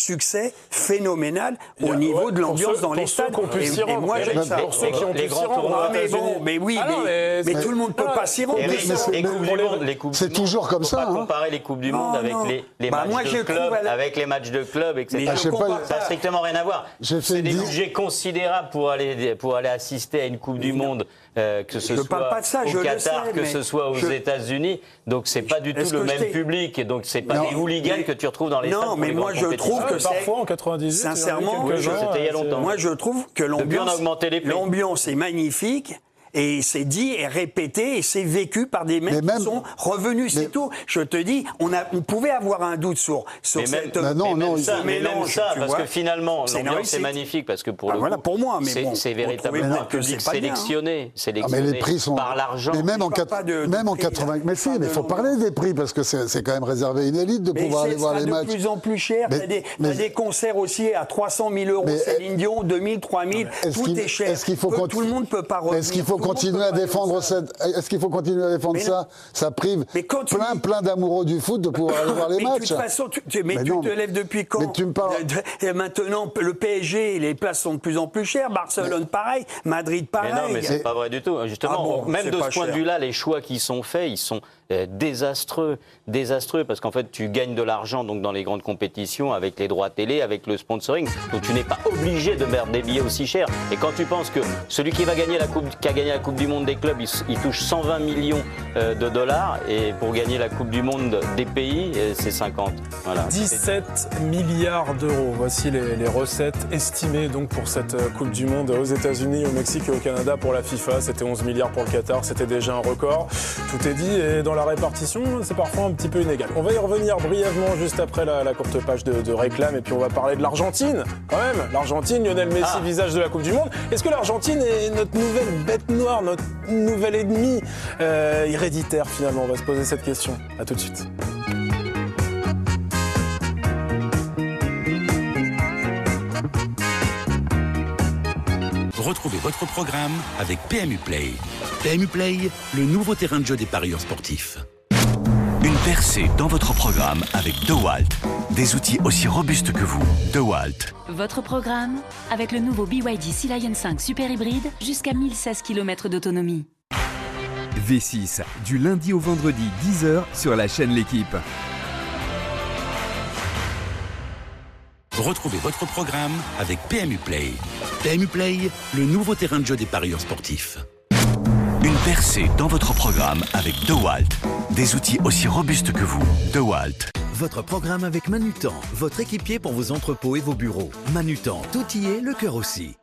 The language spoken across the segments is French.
succès phénoménal au niveau de l'ambiance dans les stades. Et moi, j'aime ça. Pour ceux qui ont pu s'y rendre. Mais oui, mais tout le monde ne peut pas s'y rendre. C'est toujours comme ça. On ne peut pas comparer les Coupes du Monde avec les matchs de club, etc. Ça n'a strictement rien à voir. C'est des budgets considérables pour aller assister à une Coupe du Monde, que ce soit au Qatar, que ce soit aux États-Unis. Donc c'est pas du tout le même public, et donc c'est pas des hooligans que tu retrouves dans les stades. Non, mais moi je trouve que parfois en 98, sincèrement, c'était il y a longtemps. Moi je trouve que l'ambiance est magnifique. Et c'est dit et répété et c'est vécu par des mecs qui sont revenus, c'est tout. Je te dis, on pouvait avoir un doute sur cette mélange, parce que finalement l'ambiance est magnifique, parce que pour le coup, pour moi, c'est véritablement un public sélectionné par l'argent. Mais même en 80, mais si, mais il faut parler des prix, parce que c'est quand même réservé à une élite de pouvoir aller voir les matchs. C'est de plus en plus cher. T'as des concerts aussi à 300 000 €, Céline Dion, 2000, 3000, tout est cher. Tout le monde peut pas revenir. Est-ce qu'il faut continuer à défendre ça? Ça prive plein d'amoureux du foot de pouvoir aller voir les matchs. De toute façon, tu te lèves depuis quand? Et maintenant, le PSG, les places sont de plus en plus chères. Barcelone, pareil. Madrid, pareil. Mais non, mais c'est pas vrai du tout. Justement, même de ce point de vue-là, les choix qui sont faits, ils sont désastreux, parce qu'en fait, tu gagnes de l'argent donc dans les grandes compétitions avec les droits télé, avec le sponsoring. Donc tu n'es pas obligé de mettre des billets aussi chers. Et quand tu penses que celui qui a gagné la Coupe du Monde des clubs, il touche 120 millions de dollars, et pour gagner la Coupe du Monde des pays, c'est 50. Voilà. 17 milliards d'euros. Voici les recettes estimées donc pour cette Coupe du Monde aux États-Unis, au Mexique et au Canada pour la FIFA. C'était 11 milliards pour le Qatar, c'était déjà un record. Tout est dit, et dans la répartition, c'est parfois un petit peu inégal. On va y revenir brièvement juste après la courte page de réclame, et puis on va parler de l'Argentine. Quand même, l'Argentine, Lionel Messi, visage de la Coupe du Monde. Est-ce que l'Argentine est notre nouvelle bête noire, notre nouvel ennemi héréditaire finalement? On va se poser cette question. À tout de suite. Retrouvez votre programme avec PMU Play. PMU Play, le nouveau terrain de jeu des parieurs sportifs. Une percée dans votre programme avec DeWalt. Des outils aussi robustes que vous. DeWalt. Votre programme avec le nouveau BYD Sea Lion 5 Super Hybride, jusqu'à 1016 km d'autonomie. V6, du lundi au vendredi, 10h sur la chaîne L'Équipe. Retrouvez votre programme avec PMU Play. PMU Play, le nouveau terrain de jeu des parieurs sportifs. Une percée dans votre programme avec DeWalt. Des outils aussi robustes que vous. DeWalt. Votre programme avec Manutan, votre équipier pour vos entrepôts et vos bureaux. Manutan, tout y est, le cœur aussi.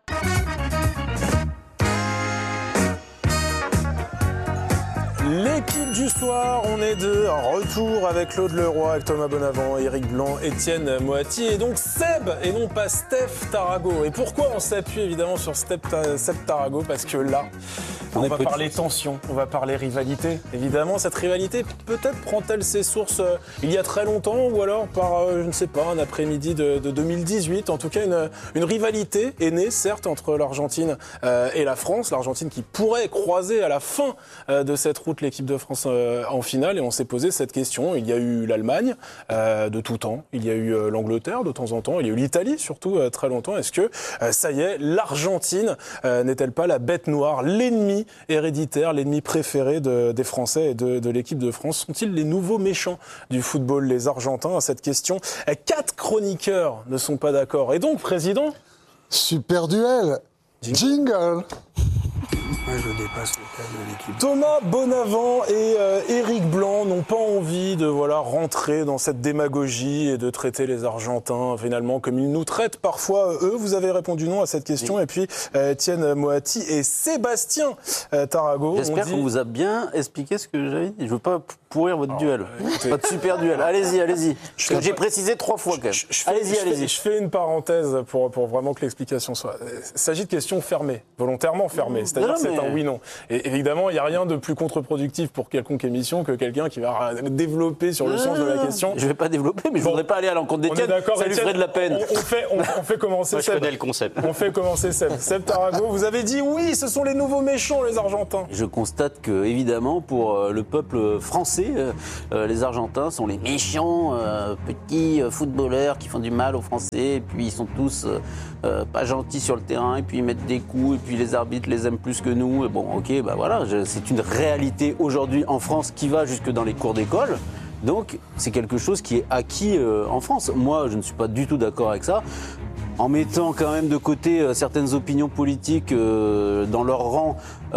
L'équipe du soir, on est de retour avec Claude Leroy, avec Thomas Bonavent, Éric Blanc, Étienne Moati et donc Seb et non pas Steph Tarago. Et pourquoi on s'appuie évidemment sur Seb Tarago? Parce que là, on va parler tension, on va parler rivalité. Évidemment, cette rivalité, peut-être prend-elle ses sources il y a très longtemps, ou alors par, je ne sais pas, un après-midi de 2018. En tout cas, une rivalité est née, certes, entre l'Argentine et la France. L'Argentine qui pourrait croiser à la fin de cette route l'équipe de France en finale. Et on s'est posé cette question. Il y a eu l'Allemagne de tout temps. Il y a eu l'Angleterre de temps en temps. Il y a eu l'Italie, surtout, très longtemps. Est-ce que, ça y est, l'Argentine n'est-elle pas la bête noire, l'ennemi héréditaire, l'ennemi préféré des Français et de l'équipe de France? Sont-ils les nouveaux méchants du football, les Argentins? À cette question, 4 chroniqueurs ne sont pas d'accord. Et donc, président? Super duel. Jingle. Je dépasse le cadre de l'équipe. Thomas Bonavent et Éric Blanc n'ont pas envie de rentrer dans cette démagogie et de traiter les Argentins finalement comme ils nous traitent parfois eux. Vous avez répondu non à cette question. Oui. Et puis Étienne Moati et Sébastien Tarago. J'espère qu'on vous a bien expliqué ce que j'avais dit. Je veux pas pourrir votre duel. Pas de super duel. Allez-y. J'ai précisé 3 fois quand même. Allez-y. Je fais une parenthèse pour vraiment que l'explication soit. Il s'agit de questions fermées, volontairement fermées. C'est-à-dire que c'est un oui-non. Et évidemment, il n'y a rien de plus contre-productif pour quelconque émission que quelqu'un qui va développer sur le sens de la question. Je ne vais pas développer, mais je ne voudrais pas aller à l'encontre d'Étienne. Ça lui ferait de la peine. On fait commencer Moi, je connais le concept. On fait commencer Seb. Seb Tarago, vous avez dit oui, ce sont les nouveaux méchants, les Argentins. Je constate que, évidemment, pour le peuple français, les Argentins sont les méchants petits footballeurs qui font du mal aux Français. Et puis ils sont tous pas gentils sur le terrain. Et puis ils mettent des coups. Et puis les arbitres les aiment plus que nous. Et bon, ok, bah voilà, c'est une réalité aujourd'hui en France qui va jusque dans les cours d'école. Donc c'est quelque chose qui est acquis en France. Moi, je ne suis pas du tout d'accord avec ça. En mettant quand même de côté certaines opinions politiques dans leur rang,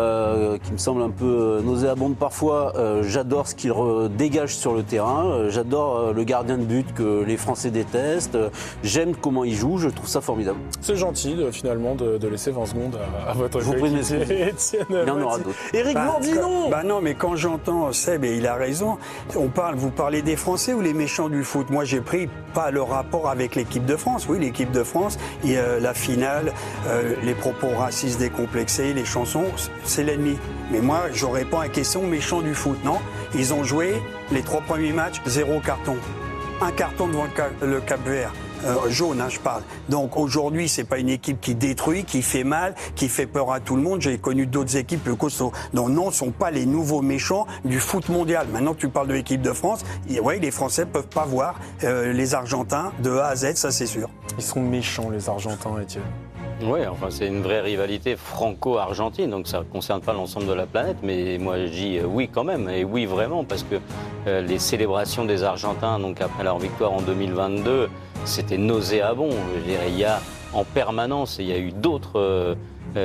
qui me semblent un peu nauséabondes parfois, j'adore ce qu'ils dégagent sur le terrain, j'adore le gardien de but que les Français détestent, j'aime comment il joue, je trouve ça formidable. C'est gentil finalement de laisser 20 secondes à votre coéquipier Étienne. Il y en aura d'autres. Éric Blanc dit non. Non, mais quand j'entends Seb, et il a raison, vous parlez des Français ou les méchants du foot? Moi, j'ai pris pas le rapport avec l'équipe de France. Oui, l'équipe de France, la finale, les propos racistes décomplexés, les chansons, c'est l'ennemi. Mais moi, je réponds à la question méchant du foot, non? Ils ont joué les 3 premiers matchs, 0 carton. 1 carton devant le Cap-Vert. Jaune, je parle. Donc aujourd'hui, c'est pas une équipe qui détruit, qui fait mal, qui fait peur à tout le monde. J'ai connu d'autres équipes plus costauds. Donc non, ce ne sont pas les nouveaux méchants du foot mondial. Maintenant que tu parles de l'équipe de France, ouais, les Français peuvent pas voir les Argentins de A à Z, ça c'est sûr. Ils sont méchants, les Argentins, Étienne. Oui, enfin c'est une vraie rivalité franco-argentine, donc ça ne concerne pas l'ensemble de la planète, mais moi je dis oui quand même, et oui vraiment, parce que les célébrations des Argentins, donc après leur victoire en 2022, c'était nauséabond. Je dirais, il y a en permanence, il y a eu d'autres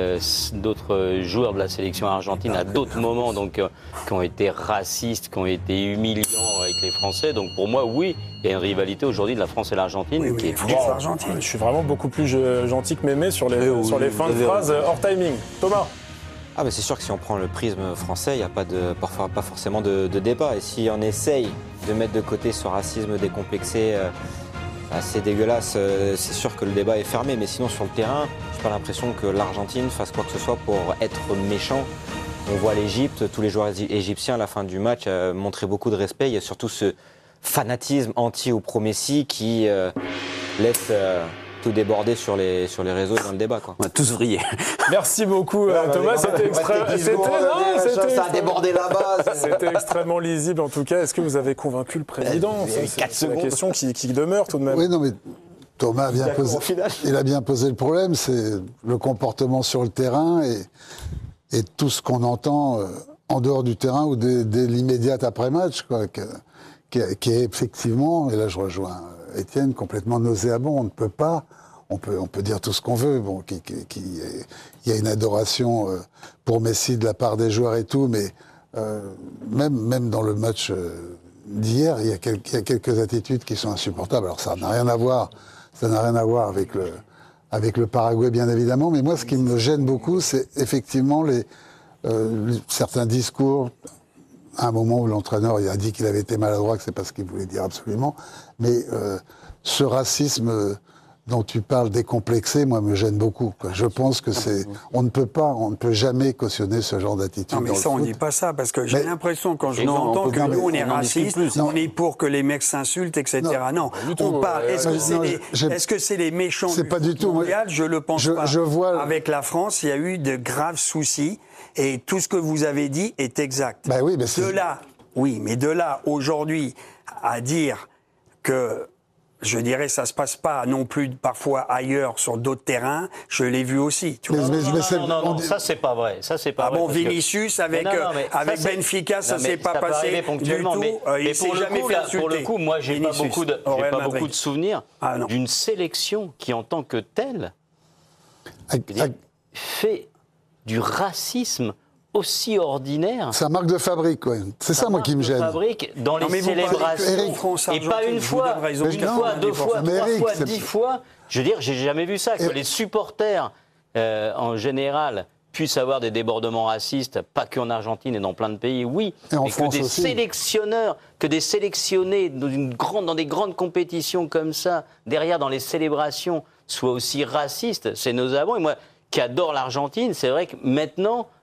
joueurs de la sélection argentine à d'autres moments donc, qui ont été racistes, qui ont été humiliants avec les Français. Donc pour moi, oui, il y a une rivalité aujourd'hui de la France et l'Argentine qui est France-Argentine. Je suis vraiment beaucoup plus gentil que Mémé sur les fins de phrases hors timing. Thomas. Ah bah c'est sûr que si on prend le prisme français, il n'y a parfois pas forcément de débat. Et si on essaye de mettre de côté ce racisme décomplexé assez dégueulasse, c'est sûr que le débat est fermé. Mais sinon, sur le terrain, je n'ai pas l'impression que l'Argentine fasse quoi que ce soit pour être méchant. On voit l'Égypte, tous les joueurs égyptiens à la fin du match montraient beaucoup de respect. Il y a surtout ce fanatisme anti ou pro-Messi qui laisse tout déborder sur les réseaux dans le débat, quoi. On va tous vriller. Merci beaucoup Thomas, c'était extrêmement... Ça a débordé là-bas. C'était extrêmement lisible en tout cas. Est-ce que vous avez convaincu le président? C'est la question qui demeure tout de même. Oui, non mais Thomas a bien posé le problème, c'est le comportement sur le terrain et tout ce qu'on entend en dehors du terrain ou dès l'immédiate après-match, quoi, qui est effectivement, et là je rejoins Étienne, complètement nauséabond. On ne peut pas, on peut dire tout ce qu'on veut, bon, il y a une adoration pour Messi de la part des joueurs et tout, mais même dans le match d'hier, il y a quelques attitudes qui sont insupportables. Alors ça n'a rien à voir avec le Paraguay, bien évidemment, mais moi ce qui me gêne beaucoup, c'est effectivement certains discours. À un moment où l'entraîneur il a dit qu'il avait été maladroit, que c'est pas ce qu'il voulait dire absolument, mais ce racisme dont tu parles décomplexé, moi, me gêne beaucoup, quoi. Je pense que on ne peut jamais cautionner ce genre d'attitude. Non, mais ça, on dit pas ça, parce que j'ai l'impression, quand je vous entends, que nous, on est racistes, on est pour que les mecs s'insultent, etc. Non, on parle. Est-ce que c'est les méchants du foot mondial? Je le pense pas. Avec la France, il y a eu de graves soucis. Et tout ce que vous avez dit est exact. Bah oui, mais de là, aujourd'hui, à dire que, je dirais, ça se passe pas non plus parfois ailleurs sur d'autres terrains, je l'ai vu aussi. Tu vois. Non, ça c'est pas vrai. Ça c'est pas vrai. Bon, Vinicius avec Benfica, ça s'est pas passé du tout. Il s'est jamais fait insulter. Pour le coup, moi, j'ai pas beaucoup de souvenirs d'une sélection qui, en tant que telle, fait du racisme aussi ordinaire. C'est un marque de fabrique, quoi. C'est ça, moi, qui me gêne. Fabrique dans les célébrations. Et pas une fois, deux fois, 3 fois, 10 fois. Je veux dire, j'ai jamais vu ça. Que les supporters, en général, puissent avoir des débordements racistes, pas qu'en Argentine et dans plein de pays, oui. Mais que des sélectionneurs, que des sélectionnés dans des grandes compétitions comme ça, derrière, dans les célébrations, soient aussi racistes, c'est nauséabond. Et moi, qui adore l'Argentine, c'est vrai que maintenant,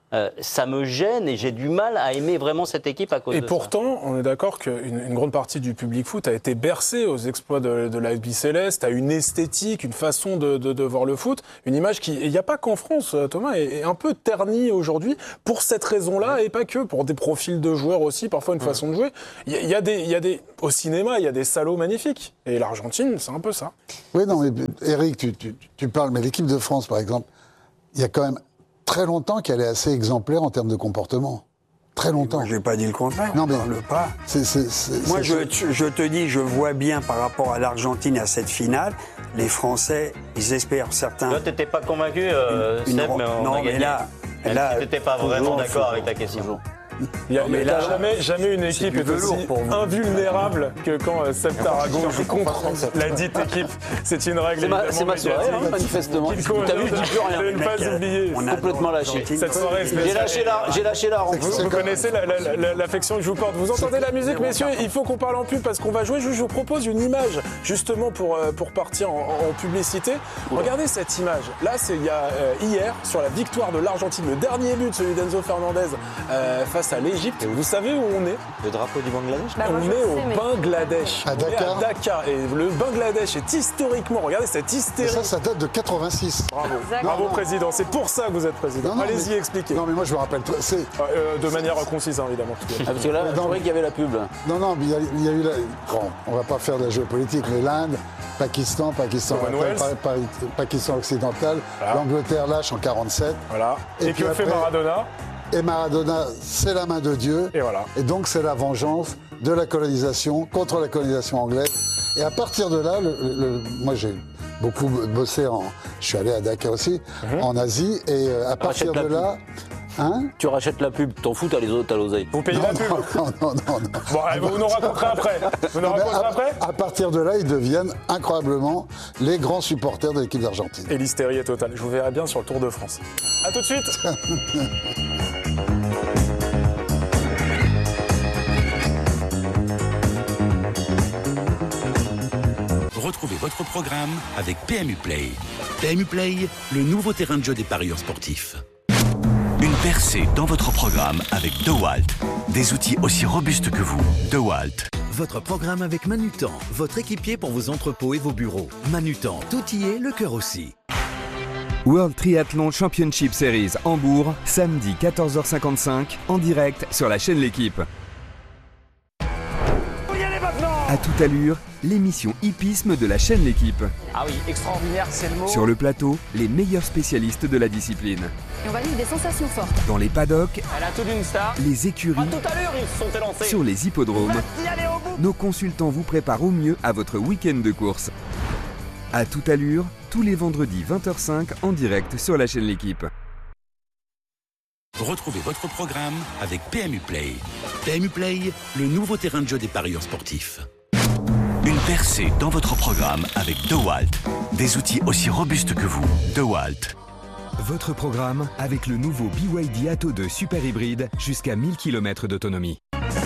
ça me gêne et j'ai du mal à aimer vraiment cette équipe à cause de ça. Et pourtant, on est d'accord qu'une grande partie du public foot a été bercée aux exploits de la l'Albi Céleste, a une esthétique, une façon de voir le foot, une image qui, il n'y a pas qu'en France, Thomas, est un peu ternie aujourd'hui pour cette raison-là et pas que, pour des profils de joueurs aussi, parfois une façon de jouer. Il y a des au cinéma, il y a des salauds magnifiques. Et l'Argentine, c'est un peu ça. Oui, non, mais Eric, tu parles, mais l'équipe de France, par exemple, il y a quand même très longtemps qu'elle est assez exemplaire en termes de comportement. Très longtemps. Je n'ai pas dit le contraire. Non, mais on parle pas. Moi, je te dis, je vois bien par rapport à l'Argentine à cette finale, les Français, ils espèrent certains. Toi, tu n'étais pas convaincu, Seb, mais on a gagné. Mais là, tu n'étais pas vraiment d'accord avec ta question. Il n'y a jamais une équipe est aussi invulnérable que quand Seb Tarago joue contre la dite équipe. C'est une règle. C'est ma soirée, manifestement. T'as vu, je dis plus rien. Ne pas oublier. Complètement lâché. Cette soirée, j'ai lâché la rencontre. Vous connaissez l'affection que je vous porte. Vous entendez la musique, messieurs? Il faut qu'on parle en pub parce qu'on va jouer. Je vous propose une image justement pour partir en publicité. Regardez cette image. Là, il y a hier sur la victoire de l'Argentine, le dernier but, celui d'Enzo Fernandez face à l'Égypte. Vous savez où on est? Le drapeau du Bangladesh? On est au Bangladesh. À Dakar. On est à Dakar. Et le Bangladesh est historiquement, regardez cette hystérie. Et ça date de 86. Bravo. Bravo, président. C'est pour ça que vous êtes président. Allez-y, expliquez. Non, mais moi, je me rappelle. De manière concise, évidemment. Parce que là, je trouvais qu'il y avait la pub. Là. Non, mais il y a eu la... Bon, on va pas faire de la géopolitique, mais l'Inde, Pakistan occidental, voilà. L'Angleterre lâche en 47. Voilà. Et que fait Maradona? Et Maradona, c'est la main de Dieu. Et voilà. Et donc, c'est la vengeance de la colonisation contre la colonisation anglaise. Et à partir de là, moi, j'ai beaucoup bossé je suis allé à Dakar aussi, en Asie. Et à partir de là... Hein? Tu rachètes la pub, t'en fous, t'as l'oseille. Vous payez la pub? Non. Bon, vous nous raconterez après. À partir de là, ils deviennent incroyablement les grands supporters de l'équipe d'Argentine. Et l'hystérie est totale. Je vous verrai bien sur le Tour de France. À tout de suite. Retrouvez votre programme avec PMU Play. PMU Play, le nouveau terrain de jeu des parieurs sportifs. Une percée dans votre programme avec DeWalt. Des outils aussi robustes que vous. DeWalt. Votre programme avec Manutan, votre équipier pour vos entrepôts et vos bureaux. Manutan, tout y est, le cœur aussi. World Triathlon Championship Series Hambourg, samedi 14h55, en direct sur la chaîne L'Équipe. À toute allure, l'émission hippisme de la chaîne L'Équipe. Ah oui, extraordinaire, c'est le mot. Sur le plateau, les meilleurs spécialistes de la discipline. Et on va vivre des sensations fortes. Dans les paddocks, elle a tout d'une star. Les écuries, à tout à l'heure, ils se sont élancés. Sur les hippodromes, nos consultants vous préparent au mieux à votre week-end de course. À toute allure, tous les vendredis 20h05 en direct sur la chaîne L'Équipe. Retrouvez votre programme avec PMU Play. PMU Play, le nouveau terrain de jeu des parieurs sportifs. Une percée dans votre programme avec DeWalt. Des outils aussi robustes que vous. DeWalt. Votre programme avec le nouveau BYD Atto 2 super hybride jusqu'à 1000 km d'autonomie.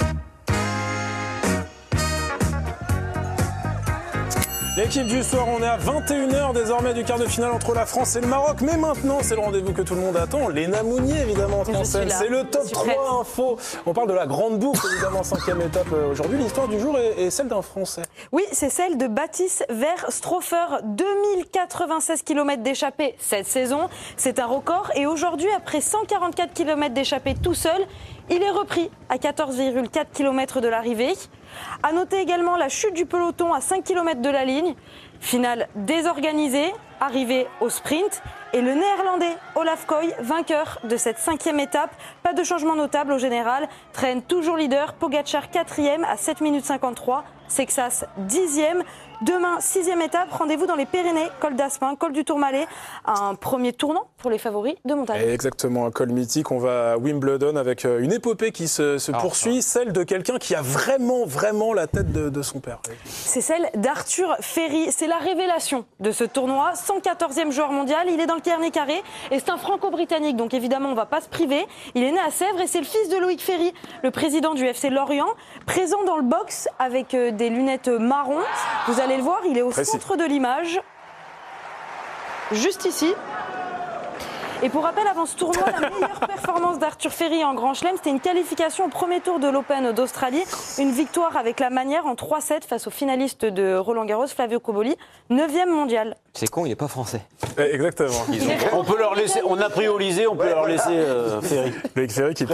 L'équipe du soir, on est à 21h désormais du quart de finale entre la France et le Maroc. Mais maintenant, c'est le rendez-vous que tout le monde attend. Léna Mounier, évidemment, entre en scène. C'est le top 3 info. On parle de la grande boucle, évidemment, 5e étape aujourd'hui. L'histoire du jour est celle d'un Français. Oui, c'est celle de Baptiste Verstroffer. 2096 km d'échappée cette saison. C'est un record. Et aujourd'hui, après 144 km d'échappée tout seul, il est repris à 14,4 km de l'arrivée. À noter également la chute du peloton à 5 km de la ligne. Finale désorganisée, arrivée au sprint. Et le néerlandais Olaf Koy, vainqueur de cette 5e étape. Pas de changement notable au général. Traîne toujours leader. Pogacar 4e à 7 minutes 53. Sexas 10e. Demain, 6e étape, rendez-vous dans les Pyrénées, col d'Aspin, col du Tourmalet, un premier tournant pour les favoris de montagne. Exactement, un col mythique. On va à Wimbledon avec une épopée qui se poursuit, celle de quelqu'un qui a vraiment la tête de son père. C'est celle d'Arthur Ferry. C'est la révélation de ce tournoi. 114e joueur mondial, il est dans le dernier carré et c'est un franco-britannique. Donc évidemment, on ne va pas se priver. Il est né à Sèvres et c'est le fils de Loïc Ferry, le président du FC Lorient, présent dans le box avec des lunettes marron. Vous allez le voir, il est au centre de l'image, juste ici. Et pour rappel, avant ce tournoi, la meilleure performance d'Arthur Ferry en Grand Chelem, c'était une qualification au premier tour de l'Open d'Australie. Une victoire avec la manière en 3-7 face au finaliste de Roland-Garros, Flavio Cobolli, 9e mondial. C'est con, il n'est pas français. Exactement. On peut leur laisser, on a priorisé, on peut leur laisser Ferry. Loïc Ferry qui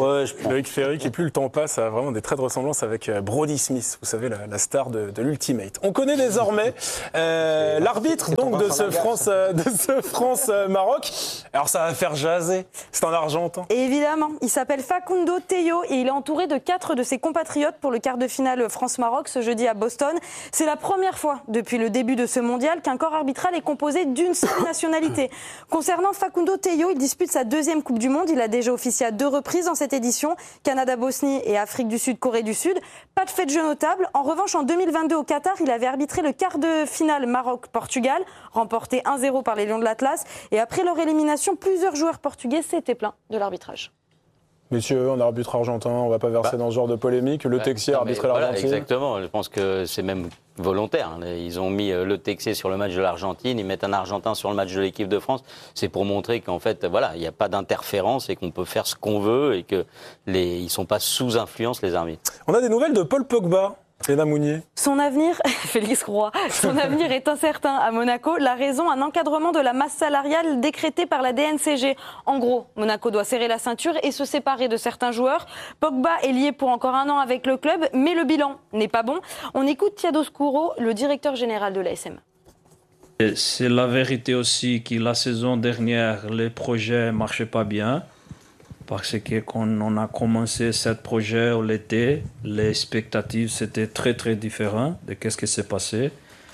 est plus le temps passe, a vraiment des traits de ressemblance avec Brody Smith, vous savez, la star de l'Ultimate. On connaît désormais l'arbitre donc de ce France-Maroc. Alors ça va faire jaser, c'est un Argentin. Et évidemment, il s'appelle Facundo Tello et il est entouré de 4 de ses compatriotes pour le quart de finale France-Maroc ce jeudi à Boston. C'est la première fois depuis le début de ce mondial qu'un corps arbitral est composé d'une seule nationalité. Concernant Facundo Tello, il dispute sa 2e Coupe du Monde. Il a déjà officié à 2 reprises dans cette édition, Canada-Bosnie et Afrique du Sud, Corée du Sud. Pas de fait de jeu notable. En revanche, en 2022 au Qatar, il avait arbitré le quart de finale Maroc-Portugal, remporté 1-0 par les Lions de l'Atlas. Et après leur élimination, plusieurs joueurs portugais s'étaient plaints de l'arbitrage. Messieurs, un arbitre argentin, on ne va pas verser dans ce genre de polémique. Le Texier a arbitré l'Argentine. Exactement, je pense que c'est même volontaire. Ils ont mis le Texier sur le match de l'Argentine, ils mettent un Argentin sur le match de l'équipe de France. C'est pour montrer qu'en fait, voilà, il n'y a pas d'interférence et qu'on peut faire ce qu'on veut et qu'ils ne sont pas sous influence, les arbitres. On a des nouvelles de Paul Pogba. Léna Mounier. Son avenir, Félix Roy, son avenir est incertain à Monaco. La raison, un encadrement de la masse salariale décrété par la DNCG. En gros, Monaco doit serrer la ceinture et se séparer de certains joueurs. Pogba est lié pour encore 1 an avec le club, mais le bilan n'est pas bon. On écoute Thiago Scuro, le directeur général de l'ASM. C'est la vérité aussi que la saison dernière, les projets ne marchaient pas bien. Parce que quand on a commencé ce projet au l'été, les expectatives c'était très très différent de ce qui s'est passé.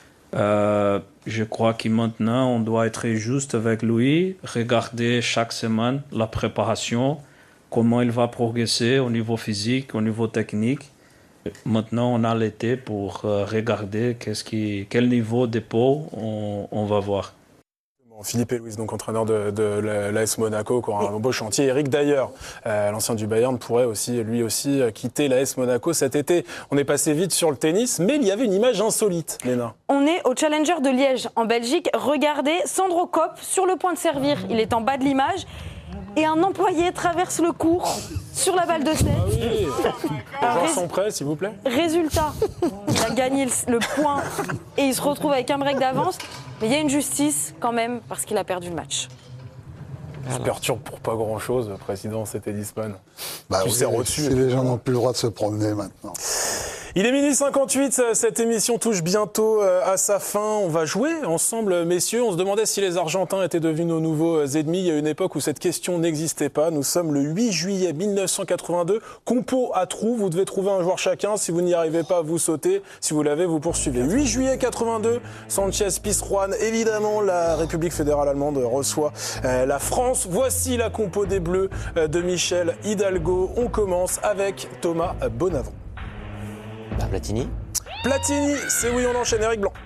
Je crois que maintenant on doit être juste avec lui, regarder chaque semaine la préparation, comment il va progresser au niveau physique, au niveau technique. Maintenant on a l'été pour regarder quel niveau de dépôt on va voir. Philippe Louis, donc entraîneur de l'AS Monaco, qui aura un beau chantier. Eric Dier, l'ancien du Bayern, pourrait lui aussi quitter l'AS Monaco cet été. On est passé vite sur le tennis, mais il y avait une image insolite, Léna. On est au Challenger de Liège, en Belgique. Regardez, Sandro Kopp, sur le point de servir, il est en bas de l'image. Et un employé traverse le court sur la balle de 7. Ah oui. Les gens sont prêts, s'il vous plaît. Résultat, il a gagné le point et il se retrouve avec un break d'avance. Mais il y a une justice quand même parce qu'il a perdu le match. Je perturbe pour pas grand-chose, président, c'était Disman. Tu sers au-dessus. Si les gens n'ont plus le droit de se promener maintenant. Il est 12h58, cette émission touche bientôt à sa fin. On va jouer ensemble, messieurs. On se demandait si les Argentins étaient devenus nos nouveaux ennemis. Il y a une époque où cette question n'existait pas. Nous sommes le 8 juillet 1982. Compo à trous, vous devez trouver un joueur chacun. Si vous n'y arrivez pas, vous sautez. Si vous l'avez, vous poursuivez. 8 juillet 82, Sanchez Pizjuán. Évidemment, la République fédérale allemande reçoit la France. Voici la compo des Bleus de Michel Hidalgo. On commence avec Thomas Bonavent. Platini. Platini, c'est oui, on enchaîne. Eric Blanc.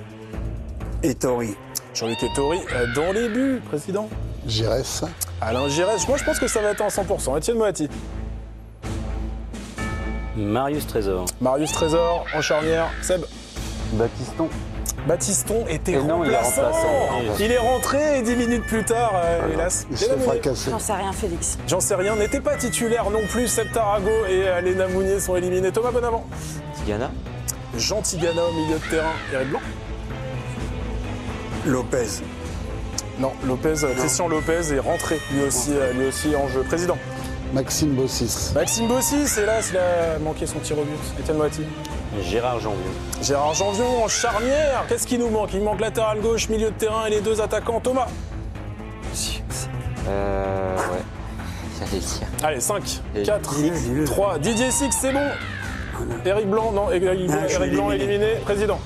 Ettori. Jean-Luc Ettori, dans les buts, président. Giresse. Alain Giresse, moi je pense que ça va être en 100%. Étienne Moati. Marius Trésor. Marius Trésor, en charnière. Seb. Baptiston. Baptiston était remplaçant. Il est rentré et 10 minutes plus tard, hélas. J'en sais rien, Félix. J'en sais rien. N'était pas titulaire non plus. Seb Tarago et Léna Mounier sont éliminés. Thomas Bonavent. Tigana. Jean Tigana au milieu de terrain. Eric Blanc. Lopez. Non, Lopez, Christian Lopez est rentré lui aussi en jeu. Président. Maxime Bossis. Maxime Bossis, hélas, il a manqué son tir au but. Étienne Moati. Gérard Janvion. Gérard Janvion en charnière. Qu'est-ce qui nous manque? Il manque latéral gauche, milieu de terrain et les 2 attaquants. Thomas. Ouais. J'allais dire. Allez, 5, 4, 3. Didier Six, c'est bon. Eric Blanc, non. Eric Blanc éliminé. Président.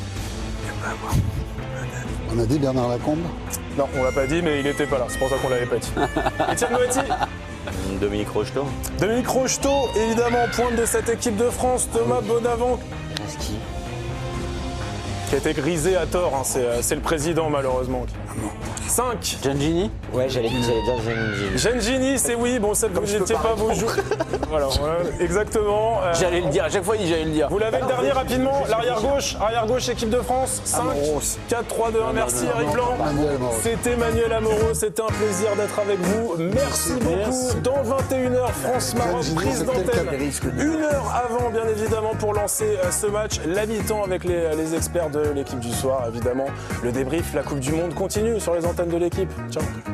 On a dit Bernard Lacombe? Non, on l'a pas dit, mais il était pas là. C'est pour ça qu'on l'avait pas dit. Étienne Moati. Dominique Rocheteau. Dominique Rocheteau, évidemment, pointe de cette équipe de France. Thomas Bonavent. qui a été grisé à tort. Hein. C'est le président, malheureusement. 5. Giangini. Ouais, j'allais dire Giangini. Giangini, c'est oui. Bon, ça, vous n'étiez pas vos joueurs. Voilà, exactement. J'allais le dire. À chaque fois, il dit j'allais le dire. Vous l'avez le dernier rapidement. L'arrière-gauche, équipe de France. 5, 4, 3, 2, 1. Merci, Eric Blanc. C'était Manuel Amoros. C'était un plaisir d'être avec vous. Merci beaucoup. Dans 21h, France-Maroc, prise d'antenne. 1 heure avant, bien évidemment, pour lancer ce match. La mi-temps avec les experts de l'équipe du soir, évidemment. Le débrief, la Coupe du Monde continue sur les antennes de l'équipe. Ciao.